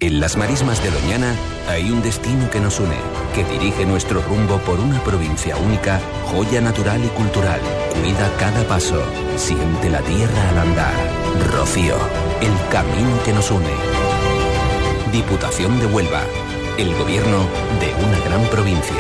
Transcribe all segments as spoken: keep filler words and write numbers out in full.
En las marismas de Doñana hay un destino que nos une, que dirige nuestro rumbo por una provincia única, joya natural y cultural. Cuida cada paso, siente la tierra al andar. Rocío, el camino que nos une. Diputación de Huelva, el gobierno de una gran provincia.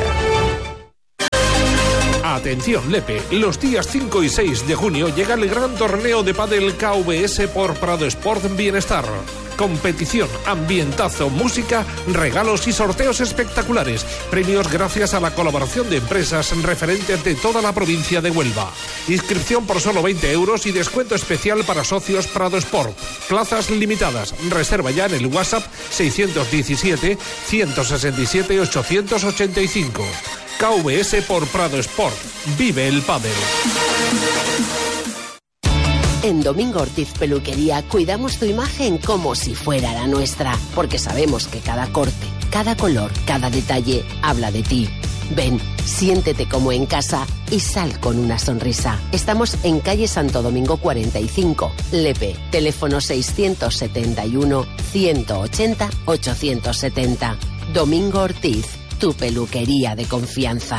Atención Lepe, los días cinco y seis de junio llega el gran torneo de pádel K V S por Prado Sport Bienestar. Competición, ambientazo, música, regalos y sorteos espectaculares. Premios gracias a la colaboración de empresas referentes de toda la provincia de Huelva. Inscripción por solo veinte euros y descuento especial para socios Prado Sport. Plazas limitadas. Reserva ya en el WhatsApp seiscientos diecisiete, ciento sesenta y siete, ochocientos ochenta y cinco. K V S por Prado Sport. Vive el pádel. En Domingo Ortiz Peluquería cuidamos tu imagen como si fuera la nuestra, porque sabemos que cada corte, cada color, cada detalle habla de ti. Ven, siéntete como en casa y sal con una sonrisa. Estamos en calle Santo Domingo cuarenta y cinco, Lepe, teléfono seiscientos setenta y uno, ciento ochenta, ochocientos setenta. Domingo Ortiz, tu peluquería de confianza.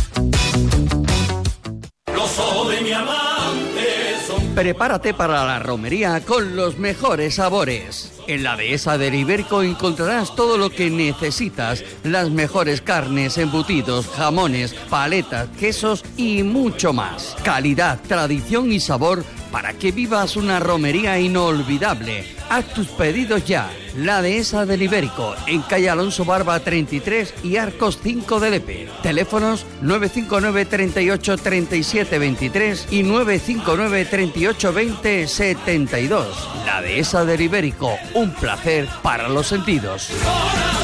De mi amante son... Prepárate para la romería con los mejores sabores. En la Dehesa del Ibérico encontrarás todo lo que necesitas, las mejores carnes, embutidos, jamones, paletas, quesos y mucho más. Calidad, tradición y sabor para que vivas una romería inolvidable. Haz tus pedidos ya. La Dehesa del Ibérico, en calle Alonso Barba treinta y tres y Arcos cinco de Lepe. Teléfonos nueve cinco nueve, treinta y ocho, treinta y siete, veintitrés y nueve cinco nueve, treinta y ocho, veinte, setenta y dos. La Dehesa del Ibérico, un placer para los sentidos.